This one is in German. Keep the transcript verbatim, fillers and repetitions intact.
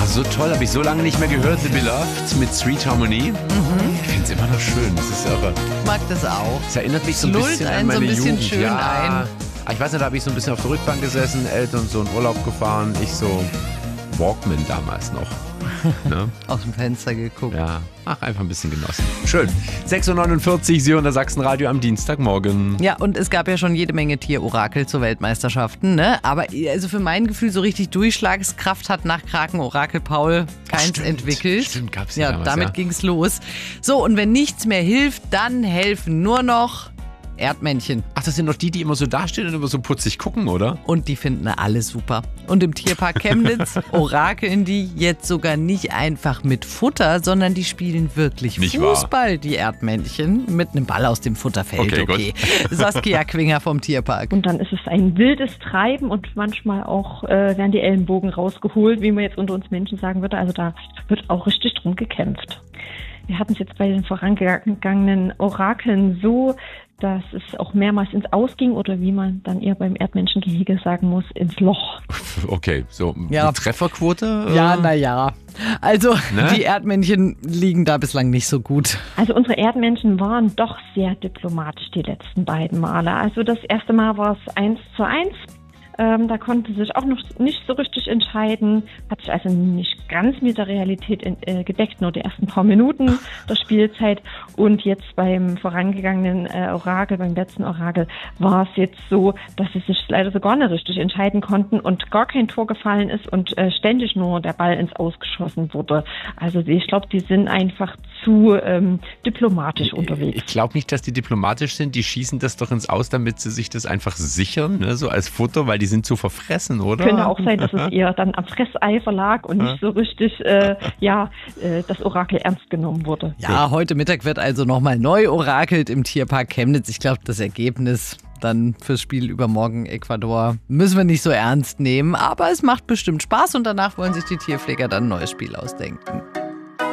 so toll, habe ich so lange nicht mehr gehört, The Beloved mit Sweet Harmony. Mhm. Ich finde es immer noch schön, das ist irre. Ich mag das auch. Es erinnert mich so ein Lullt bisschen an einen meine so ein bisschen Jugend. schön ja. ein. Ich weiß nicht, da habe ich so ein bisschen auf der Rückbank gesessen, Eltern so in Urlaub gefahren, ich so Walkman damals noch. Ne? Aus dem Fenster geguckt. Ja, ach, einfach ein bisschen genossen. Schön. sechs Uhr neunundvierzig, Sie hören das Sachsenradio am Dienstagmorgen. Ja, und es gab ja schon jede Menge Tierorakel zu Weltmeisterschaften, ne? Aber also für mein Gefühl so richtig Durchschlagskraft hat nach Kraken-Orakel Paul keins Stimmt, entwickelt. Stimmt, gab's ja, Ja, damals, damit ja. ging's los. So, und wenn nichts mehr hilft, dann helfen nur noch Erdmännchen. Ach, das sind doch die, die immer so dastehen und immer so putzig gucken, oder? Und die finden alle super. Und im Tierpark Chemnitz orakeln die jetzt sogar nicht einfach mit Futter, sondern die spielen wirklich Nicht wahr? Fußball, die Erdmännchen, mit einem Ball aus dem Futterfeld. Okay, Okay, Saskia Quinger vom Tierpark. Und dann ist es ein wildes Treiben und manchmal auch äh, werden die Ellenbogen rausgeholt, wie man jetzt unter uns Menschen sagen würde. Also da wird auch richtig drum gekämpft. Wir hatten es jetzt bei den vorangegangenen Orakeln so, dass es auch mehrmals ins Aus ging oder wie man dann eher beim Erdmenschengehege sagen muss, ins Loch. Okay, so Ja. die Trefferquote? äh, Ja, naja. Also Ne? die Erdmännchen liegen da bislang nicht so gut. Also unsere Erdmenschen waren doch sehr diplomatisch die letzten beiden Male. Also das erste Mal war es eins zu eins. Ähm, da konnte sich auch noch nicht so richtig entscheiden, hat sich also nicht ganz mit der Realität in, äh, gedeckt, nur die ersten paar Minuten der Spielzeit. Und jetzt beim vorangegangenen äh, Orakel, beim letzten Orakel, war es jetzt so, dass sie sich leider so gar nicht richtig entscheiden konnten und gar kein Tor gefallen ist und äh, ständig nur der Ball ins Ausgeschossen wurde. Also ich glaube, die sind einfach zu ähm, diplomatisch unterwegs. Ich glaube nicht, dass die diplomatisch sind. Die schießen das doch ins Aus, damit sie sich das einfach sichern, ne? So als Futter, weil die sind zu verfressen, oder? Könnte auch sein, dass es eher dann am Fresseifer lag und nicht so richtig, äh, ja, äh, das Orakel ernst genommen wurde. Ja, heute Mittag wird also nochmal neu orakelt im Tierpark Chemnitz. Ich glaube, das Ergebnis dann fürs Spiel übermorgen Ecuador müssen wir nicht so ernst nehmen. Aber es macht bestimmt Spaß und danach wollen sich die Tierpfleger dann ein neues Spiel ausdenken.